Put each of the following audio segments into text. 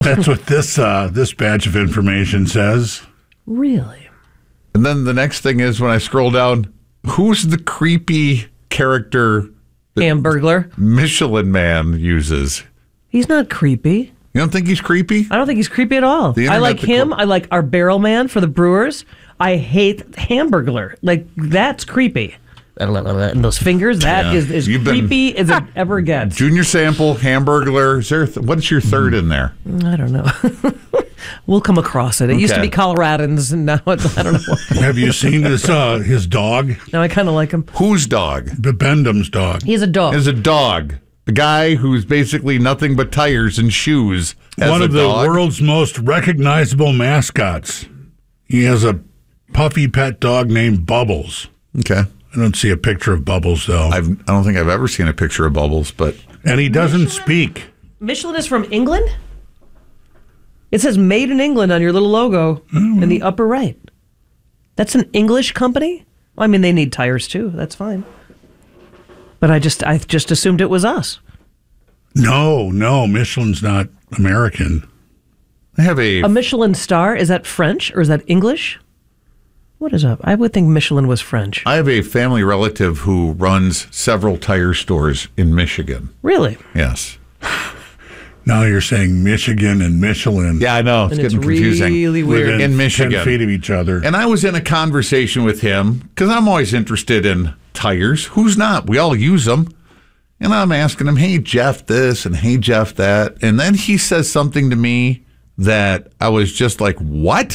That's what this batch of information says. Really? And then the next thing is when I scroll down, who's the creepy character that Hamburglar. Michelin Man uses? He's not creepy. You don't think he's creepy? I don't think he's creepy at all. I like him. I like our barrel man for the Brewers. I hate Hamburglar. Like, that's creepy. And those fingers, that is as creepy as it ever gets. Junior Sample, Hamburglar. Is there what's your third in there? I don't know. We'll come across it. It used to be Coloradans, and now it's, I don't know. Have you seen his dog? Now I kind of like him. Whose dog? Bendham's dog. He's a dog. Is a dog. A guy who's basically nothing but tires and shoes. One of the world's most recognizable mascots. He has a puffy pet dog named Bubbles. Okay. I don't see a picture of Bubbles, though. I don't think I've ever seen a picture of Bubbles, but... And he doesn't speak. Michelin is from England? It says made in England on your little logo in the upper right. That's an English company? Well, I mean, they need tires, too. That's fine. But I just assumed it was us. No, Michelin's not American. I have a Michelin star. Is that French or is that English? What is up? I would think Michelin was French. I have a family relative who runs several tire stores in Michigan. Really? Yes. Now you're saying Michigan and Michelin. Yeah, I know. It's getting confusing. Really weird. In Michigan. 10 feet of each other. And I was in a conversation with him because I'm always interested in tires. Who's not? We all use them. And I'm asking him, hey, Jeff, this, and hey, Jeff, that. And then he says something to me that I was just like, what?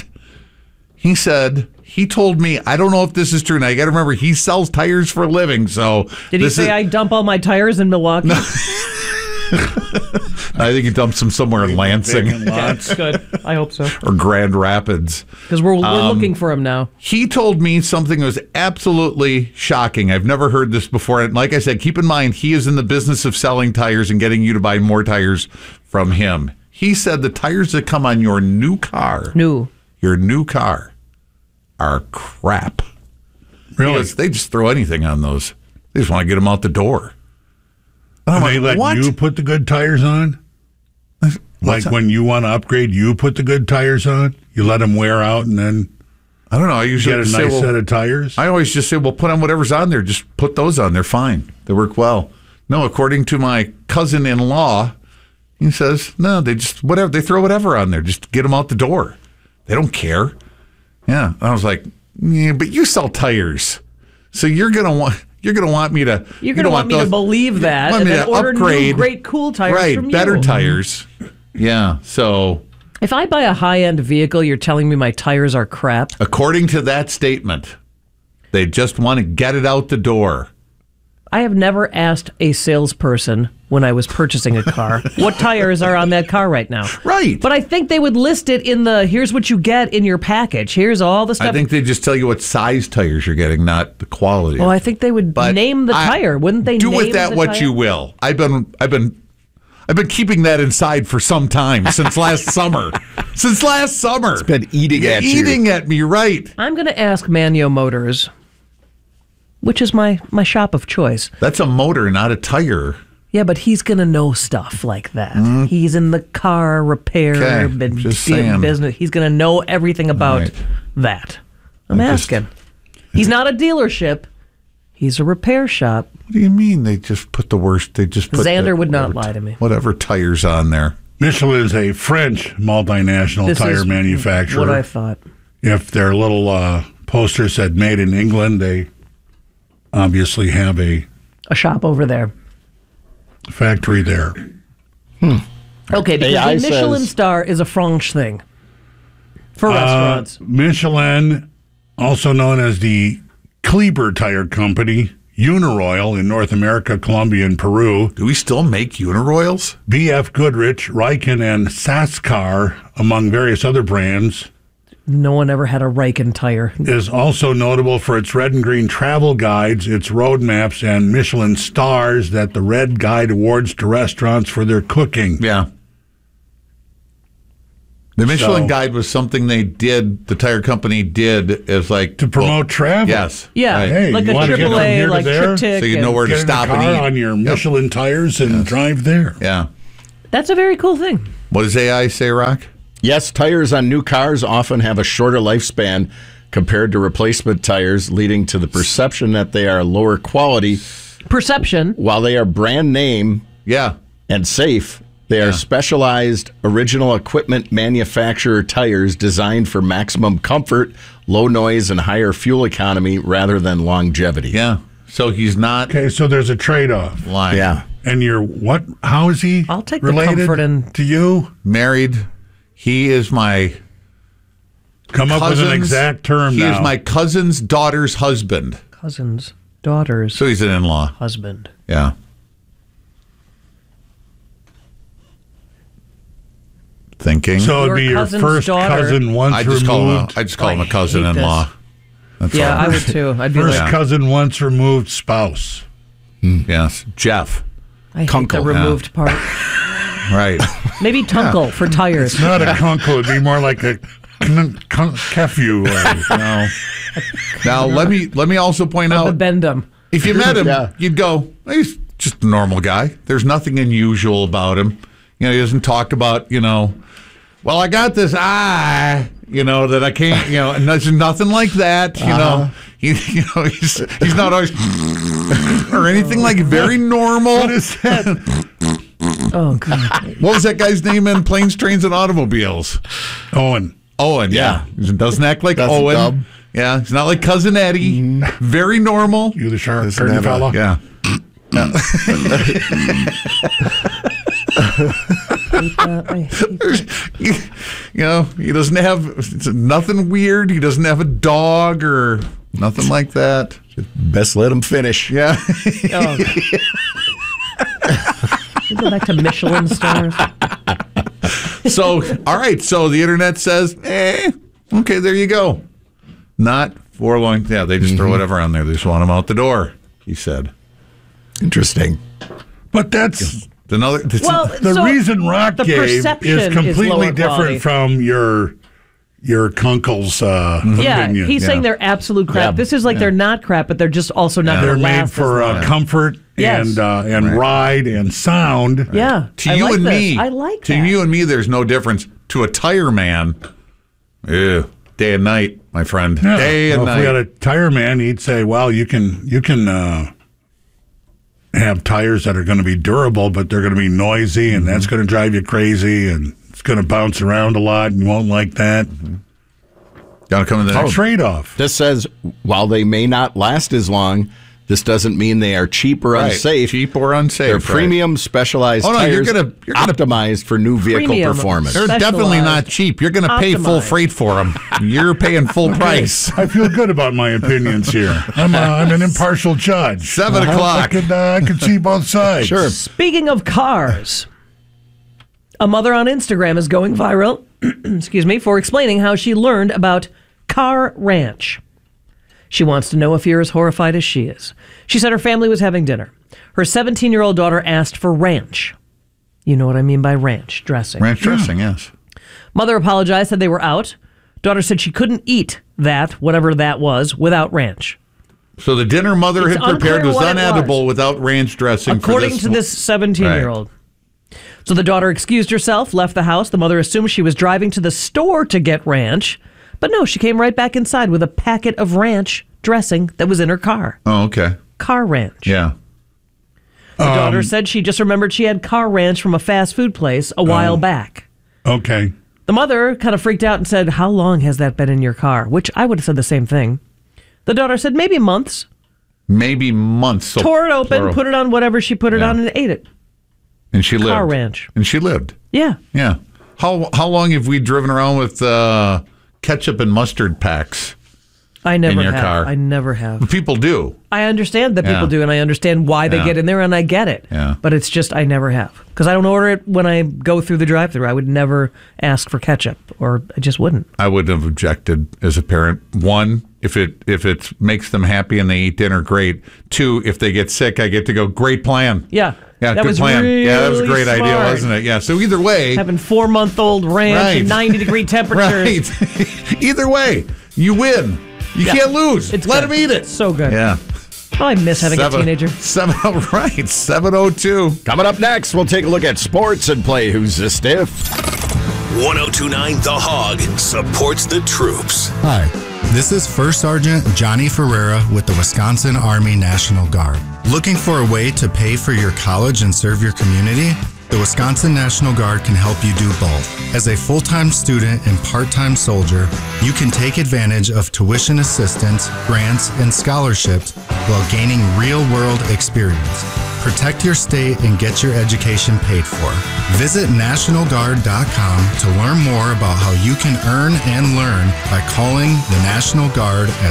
He told me, I don't know if this is true. Now, you got to remember, he sells tires for a living. So did he say I dump all my tires in Milwaukee? No. I think he dumped them somewhere in Lansing. That's good. I hope so. Or Grand Rapids. Because we're looking for him now. He told me something that was absolutely shocking. I've never heard this before. And like I said, keep in mind, he is in the business of selling tires and getting you to buy more tires from him. He said the tires that come on your new car, your new car, are crap. Really? Because they just throw anything on those. They just want to get them out the door. And they let you put the good tires on? Like when you want to upgrade, you put the good tires on? You let them wear out and then I don't know. I usually get a nice set of tires? I always just say, well, put on whatever's on there. Just put those on. They're fine. They work well. No, according to my cousin-in-law, he says, no, they just, whatever. They throw whatever on there. Just get them out the door. They don't care. Yeah. I was like, yeah, but you sell tires. So you're going to want me to... You're going to want me to believe that and then order new great cool tires from you. Right, better tires. Yeah, so... If I buy a high-end vehicle, you're telling me my tires are crap? According to that statement, they just want to get it out the door. I have never asked a salesperson when I was purchasing a car what tires are on that car right now. Right. But I think they would list it in the, here's what you get in your package. Here's all the stuff. I think they just tell you what size tires you're getting, not the quality. Well, I think they would name the tire. Wouldn't they do name with that what tire? You will. I've been keeping that inside for some time, since last summer. Since last summer. It's been eating at you. Eating at me, right. I'm going to ask Manio Motors, which is my shop of choice. That's a motor, not a tire. Yeah, but he's going to know stuff like that. He's in the car repair business. He's going to know everything about that. I'm asking. He's not a dealership. He's a repair shop. What do you mean they just put the worst? They just put Xander would not lie to me. Whatever tires on there. Michelin is a French multinational tire manufacturer. What I thought. If their little poster said made in England, they obviously have a shop over there. Factory there. Okay, because the Michelin star is a French thing for restaurants. Michelin, also known as the Kleber Tire Company, Uniroyal in North America, Colombia, and Peru. Do we still make Uniroyals? BF Goodrich, Riken, and Sascar, among various other brands. No one ever had a Riken tire. Is also notable for its red and green travel guides, its road maps, and Michelin stars that the Red Guide awards to restaurants for their cooking. Yeah. The Michelin Guide was something they did, the tire company did, as like... To promote travel? Yes. Yeah, right. Hey, like a AAA, like Triptych. So you know where to stop and eat. Get in the car on your Michelin tires and drive there. Yeah. That's a very cool thing. What does AI say, Rock? Yes, tires on new cars often have a shorter lifespan compared to replacement tires, leading to the perception that they are lower quality. Perception. While they are brand name and safe, they are specialized original equipment manufacturer tires designed for maximum comfort, low noise, and higher fuel economy rather than longevity. Yeah. So he's not. Okay, so there's a trade-off. Lying. Yeah. And you're what? How is he I'll take the related comfort and to you? Married. He is my Come up with an exact term He now. is my cousin's daughter's husband. cousin's daughter's So he's an in-law. husband. Yeah. Thinking. So it'd Your be your cousin's first daughter. cousin once I just removed. call him a I hate cousin-in-law. That's Yeah, all. I would too. I'd be First like, cousin once removed spouse. Yes. Jeff. I hate Kunkle, the removed part. Right. Maybe Tunkle for tires. Not a kunkel. It'd be more like a keffu. No. Now let me also point The out, Bendum. if you met him, Yeah. you'd go, he's just a normal guy. There's nothing unusual about him. You know, he doesn't talk about, well, I got this eye, that I can't, and there's nothing like that, he's not always or anything like very normal. What is that? Oh, God. What was that guy's name in Planes, Trains, and Automobiles? Owen. Owen, yeah. He doesn't act like That's Owen. dumb. Yeah, he's not like Cousin Eddie. Very normal. You the shark Doesn't curtain have a- fella? Yeah. I hate that. He doesn't have it's nothing weird. He doesn't have a dog or nothing like that. Best let him finish. Yeah. Oh. We go back to Michelin stars. So, all right. So the internet says, okay, there you go. Not for long. Yeah, they just throw whatever on there. They just want him out the door, he said. Interesting. But that's Another. Well, the so reason Rock the gave perception is completely lower different quality. from your kunkle's Yeah, opinion. he's saying they're absolute crap. Yeah. This is like they're not crap, but they're just also not They're going to made last for as long. comfort Yes. and ride and sound. Yeah, To I you like and this. me, I like to that. you and me, there's no difference. To a tire man, day and night, my friend. Yeah. Day and Well, if we night. had a tire man, he'd say, "Well, you can have tires that are going to be durable, but they're going to be noisy, and that's going to drive you crazy, and it's going to bounce around a lot, and you won't like that." Gotta come in the A trade-off. This says while they may not last as long, this doesn't mean they are cheap or Right. unsafe. Cheap or unsafe. They're right. premium specialized Oh, no, you're tires gonna- optimized for new vehicle Premium. performance. They're definitely not Specialized. cheap. You're going to pay full Optimized. freight for them. You're paying full price. I feel good about my opinions here. I'm an impartial judge. 7 o'clock. I could see both sides. Sure. Speaking of cars, a mother on Instagram is going viral, excuse me, for explaining how she learned about Car Ranch. She wants to know if you're as horrified as she is. She said her family was having dinner. Her 17-year-old daughter asked for ranch. You know what I mean by ranch dressing. Ranch dressing, yes. Mother apologized, said they were out. Daughter said she couldn't eat that, whatever that was, without ranch. So the dinner mother It's had prepared unclear was what it unedible was. without ranch dressing. According to this 17-year-old. So the daughter excused herself, left the house. The mother assumed she was driving to the store to get ranch. But no, she came right back inside with a packet of ranch dressing that was in her car. Oh, okay. Car Ranch. Yeah. The daughter said she just remembered she had Car Ranch from a fast food place a while back. Okay. The mother kind of freaked out and said, "How long has that been in your car?" Which I would have said the same thing. The daughter said, "Maybe months." Maybe months. So Tore it open, plural. put it on whatever she put it Yeah. on, and ate it. And she lived. Car Ranch. And she lived. Yeah. Yeah. How long have we driven around with ketchup and mustard packs? I never your have. car. I never have. People do. I understand that Yeah. people do, and I understand why they Yeah. get in there, and I get it. Yeah. But it's just I never have. Because I don't order it when I go through the drive-thru. I would never ask for ketchup, or I just wouldn't. I would have objected as a parent. One, if it makes them happy and they eat dinner, great. Two, if they get sick, I get to go, great plan. Yeah. Yeah, that good was plan. Yeah, that was a really great idea, smart. wasn't it? Yeah. So either way, Having 4-month-old ranch Right. and 90-degree temperatures. right. Either way, you win. You Yeah. can't lose. It's Let good. them eat it. So good. Yeah. Oh, I miss having a teenager. 702. Coming up next, we'll take a look at sports and play Who's the Stiff. 1029 The Hog supports the troops. Hi, this is First Sergeant Johnny Ferreira with the Wisconsin Army National Guard. Looking for a way to pay for your college and serve your community? The Wisconsin National Guard can help you do both. As a full-time student and part-time soldier, you can take advantage of tuition assistance, grants, and scholarships while gaining real-world experience. Protect your state and get your education paid for. Visit NationalGuard.com to learn more about how you can earn and learn by calling the National Guard at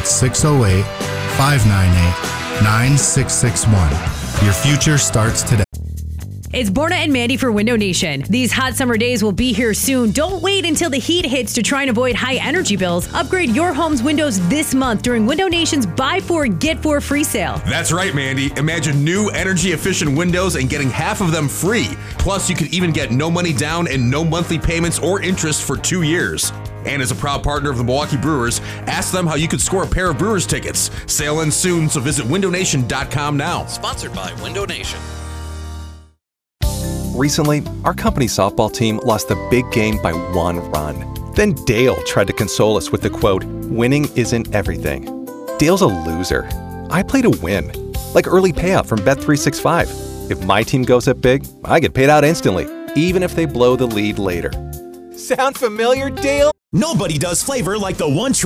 608-598-9661. Your future starts today. It's Borna and Mandy for Window Nation. These hot summer days will be here soon. Don't wait until the heat hits to try and avoid high energy bills. Upgrade your home's windows this month during Window Nation's Buy 4, Get 4 free sale. That's right, Mandy. Imagine new energy-efficient windows and getting half of them free. Plus, you could even get no money down and no monthly payments or interest for 2 years. And as a proud partner of the Milwaukee Brewers, ask them how you could score a pair of Brewers tickets. Sale ends soon, so visit windownation.com now. Sponsored by Window Nation. Recently, our company softball team lost the big game by 1 run. Then Dale tried to console us with the quote, "Winning isn't everything." Dale's a loser. I play to win, like early payout from Bet365. If my team goes up big, I get paid out instantly, even if they blow the lead later. Sound familiar, Dale? Nobody does flavor like the one true